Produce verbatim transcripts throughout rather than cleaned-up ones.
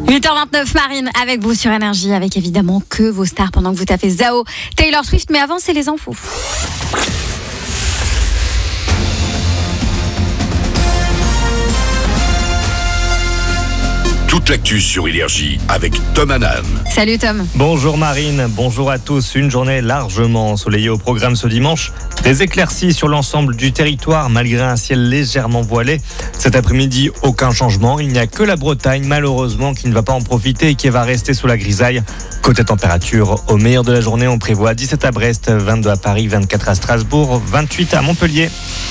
huit heures vingt-neuf, Marine avec vous sur Énergie, avec évidemment que vos stars pendant que vous tapez Zao, Taylor Swift, mais avant c'est les infos. Toute l'actu sur Énergie avec Tom Hanan. Salut Tom. Bonjour Marine, bonjour à tous. Une journée largement ensoleillée au programme ce dimanche. Des éclaircies sur l'ensemble du territoire malgré un ciel légèrement voilé. Cet après-midi, aucun changement. Il n'y a que la Bretagne malheureusement qui ne va pas en profiter et qui va rester sous la grisaille. Côté température, au meilleur de la journée, on prévoit dix-sept à Brest, vingt-deux à Paris, vingt-quatre à Strasbourg, vingt-huit à Montpellier.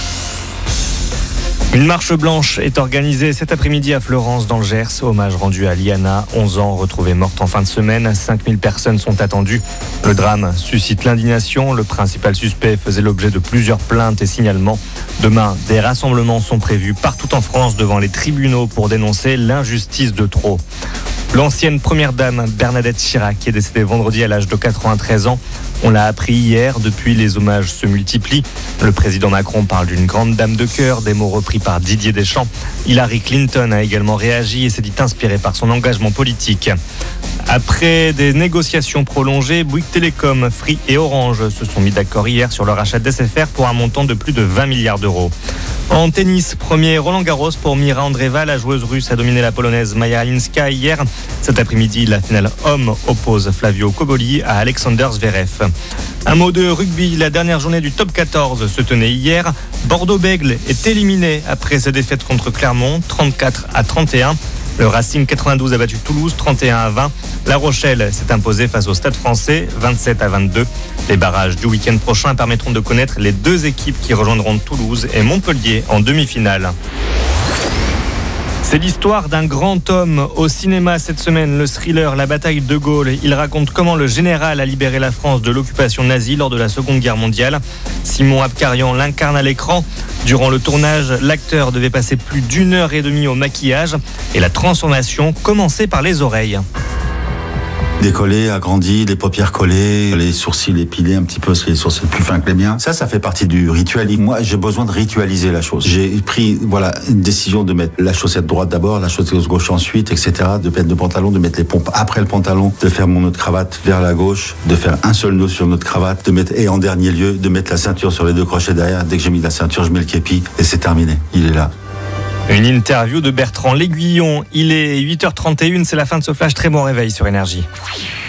Une marche blanche est organisée cet après-midi à Fleurance dans le Gers. Hommage rendu à Liana, onze ans, retrouvée morte en fin de semaine. cinq mille personnes sont attendues. Le drame suscite l'indignation. Le principal suspect faisait l'objet de plusieurs plaintes et signalements. Demain, des rassemblements sont prévus partout en France devant les tribunaux pour dénoncer l'injustice de trop. L'ancienne première dame Bernadette Chirac est décédée vendredi à l'âge de quatre-vingt-treize ans. On l'a appris hier, depuis les hommages se multiplient. Le président Macron parle d'une grande dame de cœur, des mots repris par Didier Deschamps. Hillary Clinton a également réagi et s'est dit inspirée par son engagement politique. Après des négociations prolongées, Bouygues Télécom, Free et Orange se sont mis d'accord hier sur le rachat d'S F R pour un montant de plus de vingt milliards d'euros. En tennis, premier Roland Garros pour Mira Andreeva. La joueuse russe a dominé la polonaise Maja Halinska hier. Cet après-midi, la finale homme oppose Flavio Cobolli à Alexander Zverev. Un mot de rugby, la dernière journée du top quatorze se tenait hier. Bordeaux-Bègles est éliminé après sa défaite contre Clermont, trente-quatre à trente et un. Le Racing quatre-vingt-douze a battu Toulouse, trente et un à vingt. La Rochelle s'est imposée face au Stade Français, vingt-sept à vingt-deux. Les barrages du week-end prochain permettront de connaître les deux équipes qui rejoindront Toulouse et Montpellier en demi-finale. C'est l'histoire d'un grand homme au cinéma cette semaine, le thriller La bataille de Gaulle. Il raconte comment le général a libéré la France de l'occupation nazie lors de la Seconde Guerre mondiale. Simon Abkarian l'incarne à l'écran. Durant le tournage, l'acteur devait passer plus d'une heure et demie au maquillage et la transformation commençait par les oreilles. Décollé, agrandi, les paupières collées, les sourcils épilés un petit peu, parce que les sourcils plus fins que les miens. Ça, ça fait partie du rituel. Moi, j'ai besoin de ritualiser la chose. J'ai pris, voilà, une décision de mettre la chaussette droite d'abord, la chaussette gauche ensuite, et cetera. De mettre le pantalon, de mettre les pompes après le pantalon, de faire mon nœud de cravate vers la gauche, de faire un seul nœud sur notre cravate, de mettre, et en dernier lieu, de mettre la ceinture sur les deux crochets derrière. Dès que j'ai mis la ceinture, je mets le képi, et c'est terminé. Il est là. Une interview de Bertrand L'Aiguillon. Il est huit heures trente et une, c'est la fin de ce flash. Très bon réveil sur Énergie.